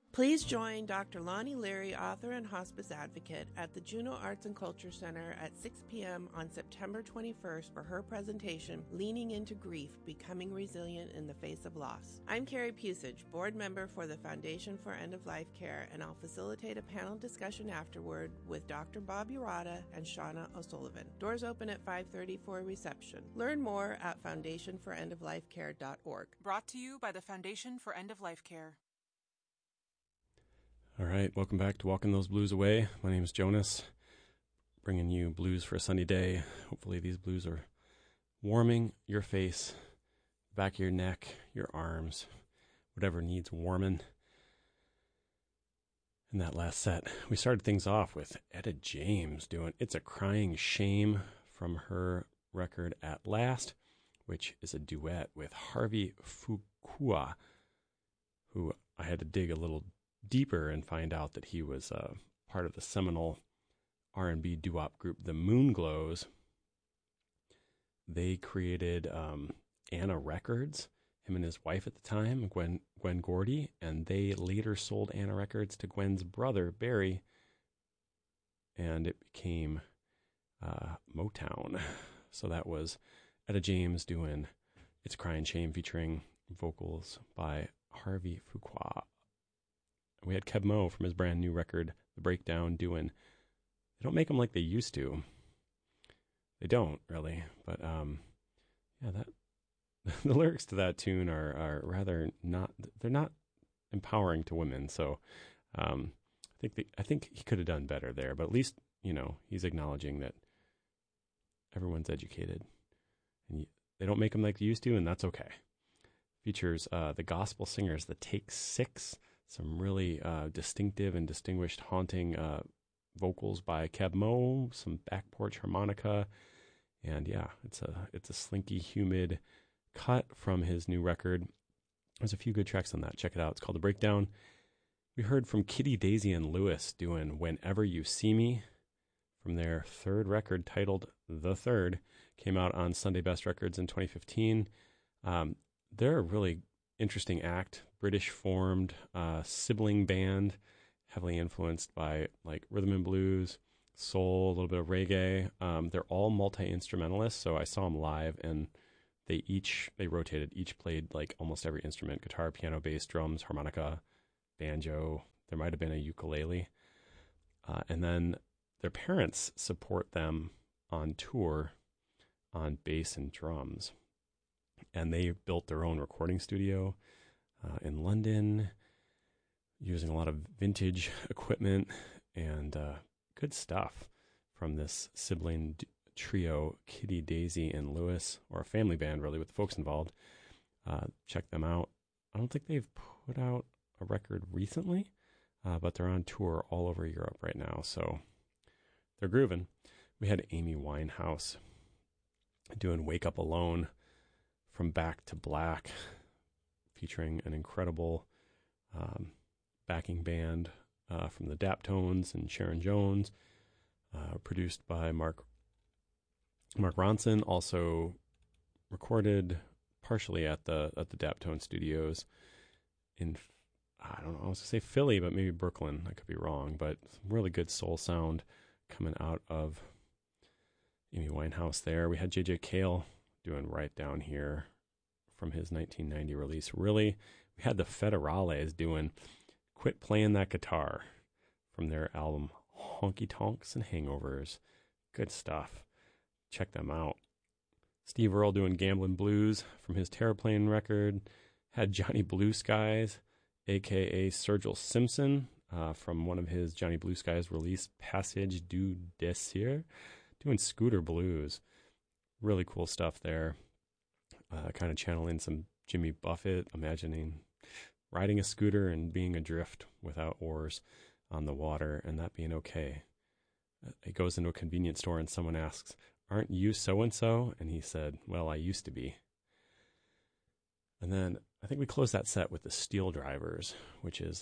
Please join Dr. Lonnie Leary, author and hospice advocate, at the Juneau Arts and Culture Center at 6 p.m. on September 21st for her presentation, Leaning into Grief, Becoming Resilient in the Face of Loss. I'm Carrie Pusich, board member for the Foundation for End-of-Life Care, and I'll facilitate a panel discussion afterward with Dr. Bob Urata and Shauna O'Sullivan. Doors open at 5:30 for a reception. Learn more at foundationforendoflifecare.org. Brought to you by the Foundation for End-of-Life Care. All right, welcome back to Walking Those Blues Away. My name is Jonas, bringing you blues for a sunny day. Hopefully these blues are warming your face, back of your neck, your arms, whatever needs warming. In that last set, we started things off with Etta James doing It's a Crying Shame from her record At Last, which is a duet with Harvey Fuqua, who I had to dig a little deeper and find out that he was part of the seminal R&B doo-wop group The Moonglows. They created Anna Records, him and his wife at the time, Gwen Gordy, and they later sold Anna Records to Gwen's brother, Barry, and it became Motown. So that was Etta James doing It's a Crying Shame featuring vocals by Harvey Fuqua. We had Keb Mo from his brand new record, The Breakdown, doing They Don't Make Them Like They Used To. They don't, really. But, that the lyrics to that tune are rather not, they're not empowering to women. So I think he could have done better there. But at least, he's acknowledging that everyone's educated. And they don't make them like they used to, and that's okay. Features the gospel singers, the Take Six. Some really distinctive and distinguished, haunting vocals by Keb Mo, some back porch harmonica, and yeah, it's a slinky, humid cut from his new record. There's a few good tracks on that. Check it out. It's called The Breakdown. We heard from Kitty, Daisy, and Lewis doing Whenever You See Me from their third record titled The Third. Came out on Sunday Best Records in 2015. They're a really interesting act, British formed sibling band, heavily influenced by like rhythm and blues, soul, a little bit of reggae. They're all multi-instrumentalists, so I saw them live, and they rotated, each played like almost every instrument: guitar, piano, bass, drums, harmonica, banjo. There might have been a ukulele. And then their parents support them on tour on bass and drums. And they built their own recording studio in London, using a lot of vintage equipment and good stuff from this sibling trio, Kitty, Daisy, and Lewis, or a family band, really, with the folks involved. Check them out. I don't think they've put out a record recently, but they're on tour all over Europe right now, so they're grooving. We had Amy Winehouse doing Wake Up Alone from Back to Black, featuring an incredible backing band from the Daptones and Sharon Jones, produced by Mark Ronson, also recorded partially at the Daptone Studios in, I don't know, I was going to say Philly, but maybe Brooklyn. I could be wrong, but some really good soul sound coming out of Amy Winehouse there. We had J.J. Cale doing Right Down Here from his 1990 release. Really, we had the Federales doing Quit Playing That Guitar from their album Honky Tonks and Hangovers. Good stuff. Check them out. Steve Earle doing Gamblin' Blues from his Terraplane record. Had Johnny Blue Skies, a.k.a. Sergil Simpson, from one of his Johnny Blue Skies release, Passage du Désir, doing Scooter Blues. Really cool stuff there. Kind of channeling some Jimmy Buffett, imagining riding a scooter and being adrift without oars on the water and that being okay. He goes into a convenience store and someone asks, "Aren't you so-and-so?" And he said, "Well, I used to be." And then I think we closed that set with the Steel Drivers, which is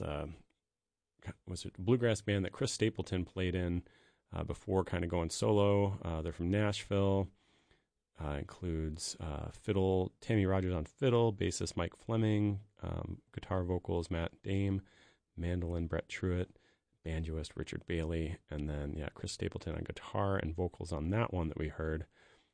was a bluegrass band that Chris Stapleton played in before kind of going solo. They're from Nashville. Includes fiddle, Tammy Rogers on fiddle, bassist Mike Fleming, guitar vocals Matt Dame, mandolin Brett Truitt, banjoist Richard Bailey, and then Chris Stapleton on guitar and vocals on that one that we heard,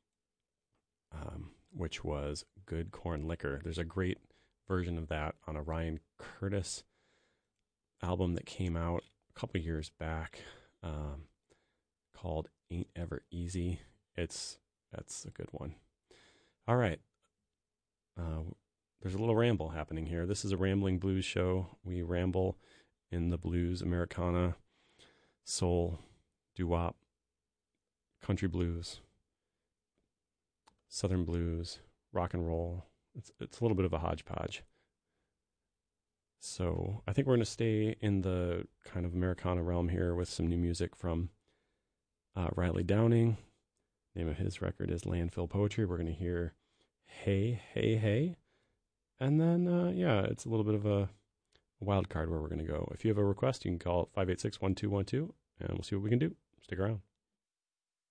which was Good Corn Liquor. There's a great version of that on a Ryan Curtis album that came out a couple years back, called Ain't Ever Easy. That's a good one. All right. There's a little ramble happening here. This is a rambling blues show. We ramble in the blues, Americana, soul, doo-wop, country blues, southern blues, rock and roll. It's a little bit of a hodgepodge. So I think we're going to stay in the kind of Americana realm here with some new music from Riley Downing. Name of his record is Landfill Poetry. We're going to hear Hey, Hey, Hey. And then, it's a little bit of a wild card where we're going to go. If you have a request, you can call 586-1212, and we'll see what we can do. Stick around.